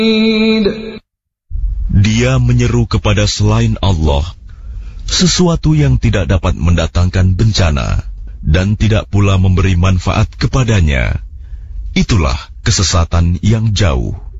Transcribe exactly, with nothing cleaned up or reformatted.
Dia menyeru kepada selain Allah sesuatu yang tidak dapat mendatangkan bencana dan tidak pula memberi manfaat kepadanya. Itulah kesesatan yang jauh.